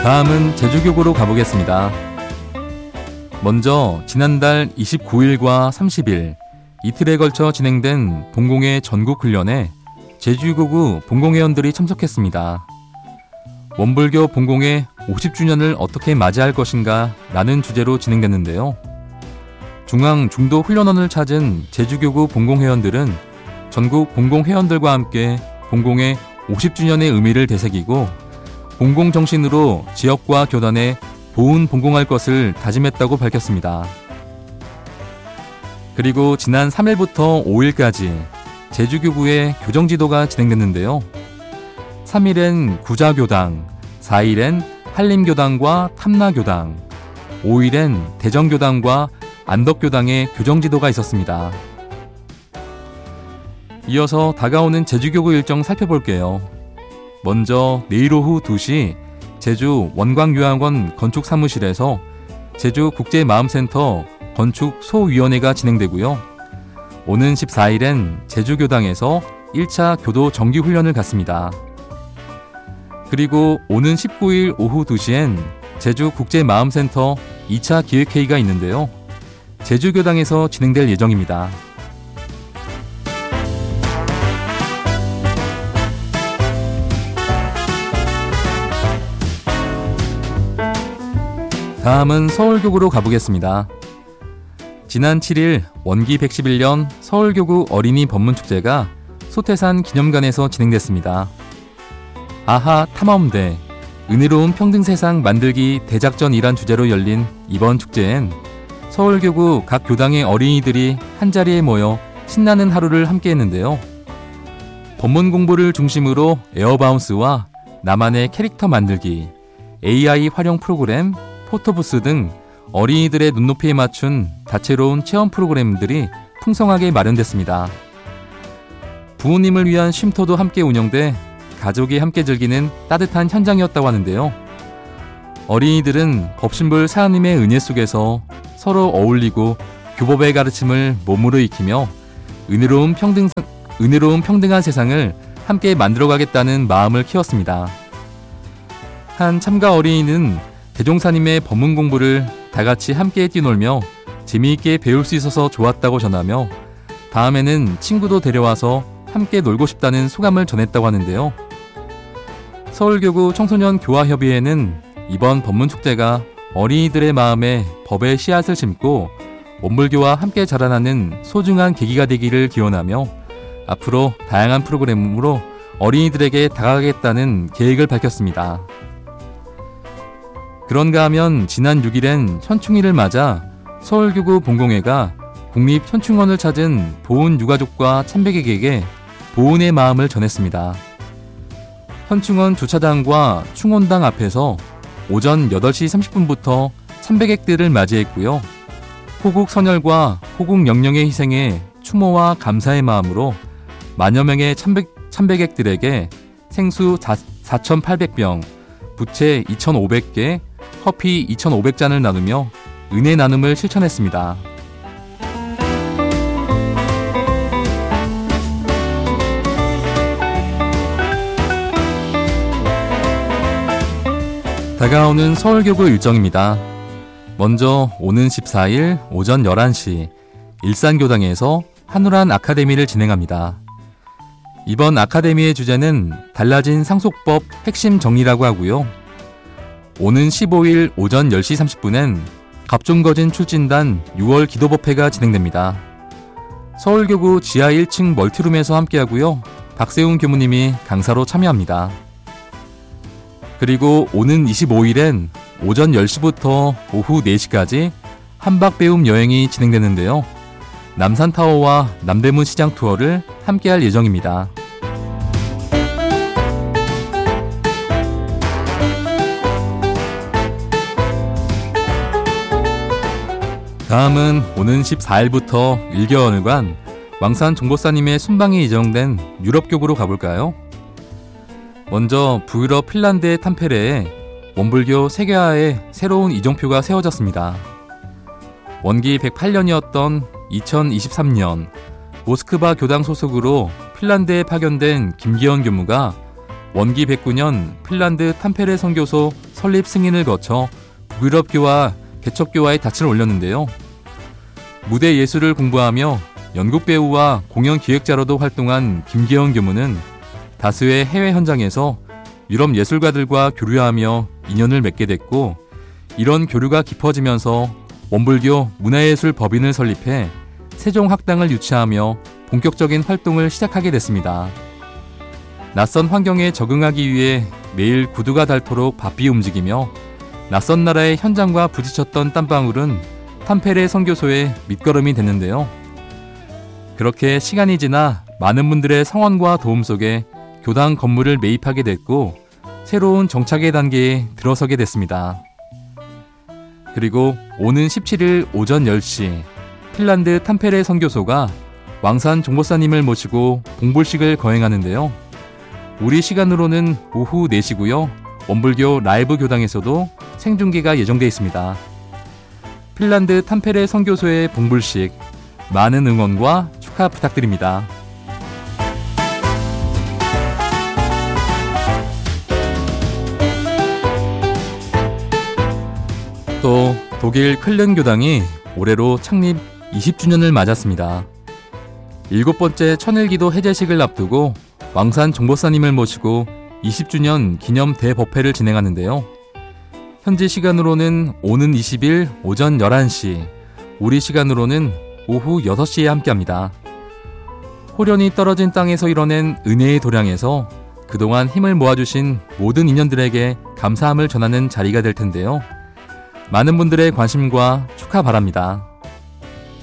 다음은 제주교구로 가보겠습니다. 먼저 지난달 29일과 30일 이틀에 걸쳐 진행된 본공회 전국훈련에 제주교구 본공회원들이 참석했습니다. 원불교 본공회 50주년을 어떻게 맞이할 것인가 라는 주제로 진행됐는데요. 중앙 중도 훈련원을 찾은 제주교구 본공회원들은 전국 본공회원들과 함께 본공회 50주년의 의미를 되새기고 본공정신으로 지역과 교단에 보훈 본공할 것을 다짐했다고 밝혔습니다. 그리고 지난 3일부터 5일까지 제주교구의 교정지도가 진행됐는데요. 3일엔 구자교당, 4일엔 한림교당과 탐나교당, 5일엔 대정교당과 안덕교당의 교정지도가 있었습니다. 이어서 다가오는 제주교구 일정 살펴볼게요. 먼저 내일 오후 2시 제주 원광유학원 건축사무실에서 제주국제마음센터 건축소위원회가 진행되고요. 오는 14일엔 제주교당에서 1차 교도 정기훈련을 갖습니다. 그리고 오는 19일 오후 2시엔 제주국제마음센터 2차 기획회의가 있는데요. 제주교당에서 진행될 예정입니다. 다음은 서울교구로 가보겠습니다. 지난 7일 원기 111년 서울교구 어린이 법문축제가 소태산 기념관에서 진행됐습니다. 아하 탐험대 은혜로운 평등세상 만들기 대작전이란 주제로 열린 이번 축제엔 서울교구 각 교당의 어린이들이 한자리에 모여 신나는 하루를 함께했는데요. 법문 공부를 중심으로 에어바운스와 나만의 캐릭터 만들기, AI 활용 프로그램, 포토부스 등 어린이들의 눈높이에 맞춘 다채로운 체험 프로그램들이 풍성하게 마련됐습니다. 부모님을 위한 쉼터도 함께 운영돼 가족이 함께 즐기는 따뜻한 현장이었다고 하는데요. 어린이들은 법신불 사장님의 은혜 속에서 서로 어울리고 교법의 가르침을 몸으로 익히며 은혜로운 평등한 세상을 함께 만들어가겠다는 마음을 키웠습니다. 한 참가 어린이는 대종사님의 법문 공부를 다같이 함께 뛰놀며 재미있게 배울 수 있어서 좋았다고 전하며 다음에는 친구도 데려와서 함께 놀고 싶다는 소감을 전했다고 하는데요. 서울교구 청소년 교화협의회는 이번 법문축제가 어린이들의 마음에 법의 씨앗을 심고 원불교와 함께 자라나는 소중한 계기가 되기를 기원하며 앞으로 다양한 프로그램으로 어린이들에게 다가가겠다는 계획을 밝혔습니다. 그런가 하면 지난 6일엔 현충일을 맞아 서울교구 본공회가 국립현충원을 찾은 보훈 유가족과 참배객에게 보훈의 마음을 전했습니다. 현충원 주차장과 충원당 앞에서 오전 8시 30분부터 참배객들을 맞이했고요. 호국 선열과 호국 영령의 희생에 추모와 감사의 마음으로 만여 명의 참배객들에게 생수 4,800병, 부채 2,500개, 커피 2,500잔을 나누며 은혜 나눔을 실천했습니다. 다가오는 서울교구 일정입니다. 먼저 오는 14일 오전 11시 일산교당에서 한우란 아카데미를 진행합니다. 이번 아카데미의 주제는 달라진 상속법 핵심 정리라고 하고요. 오는 15일 오전 10시 30분엔 갑종거진 출진단 6월 기도법회가 진행됩니다. 서울교구 지하 1층 멀티룸에서 함께하고요. 박세훈 교무님이 강사로 참여합니다. 그리고 오는 25일엔 오전 10시부터 오후 4시까지 한박배움 여행이 진행되는데요. 남산타워와 남대문 시장 투어를 함께할 예정입니다. 다음은 오는 14일부터 1개월간 왕산 종보사님의 순방이 예정된 유럽교구로 가볼까요? 먼저 북유럽 핀란드의 탐페레에 원불교 세계화의 새로운 이정표가 세워졌습니다. 원기 108년이었던 2023년 모스크바 교당 소속으로 핀란드에 파견된 김기현 교무가 원기 109년 핀란드 탐페레 선교소 설립 승인을 거쳐 북유럽교와 개척교와의 닻을 올렸는데요. 무대 예술을 공부하며 연극 배우와 공연 기획자로도 활동한 김계원 교무는 다수의 해외 현장에서 유럽 예술가들과 교류하며 인연을 맺게 됐고, 이런 교류가 깊어지면서 원불교 문화예술 법인을 설립해 세종학당을 유치하며 본격적인 활동을 시작하게 됐습니다. 낯선 환경에 적응하기 위해 매일 구두가 닳도록 바삐 움직이며 낯선 나라의 현장과 부딪혔던 땀방울은 탐페레 선교소의 밑거름이 됐는데요. 그렇게 시간이 지나 많은 분들의 성원과 도움 속에 교당 건물을 매입하게 됐고, 새로운 정착의 단계에 들어서게 됐습니다. 그리고 오는 17일 오전 10시 핀란드 탐페레 선교소가 왕산 종보사님을 모시고 봉불식을 거행하는데요. 우리 시간으로는 오후 4시고요. 원불교 라이브 교당에서도 생중계가 예정되어 있습니다. 핀란드 탐페레 선교소의 봉불식, 많은 응원과 축하 부탁드립니다. 또 독일 클른 교당이 올해로 창립 20주년을 맞았습니다. 7번째 천일기도 해제식을 앞두고 왕산 종보사님을 모시고 20주년 기념 대법회를 진행하는데요. 현지 시간으로는 오는 20일 오전 11시, 우리 시간으로는 오후 6시에 함께합니다. 호련히 떨어진 땅에서 이뤄낸 은혜의 도량에서 그동안 힘을 모아주신 모든 인연들에게 감사함을 전하는 자리가 될 텐데요. 많은 분들의 관심과 축하 바랍니다.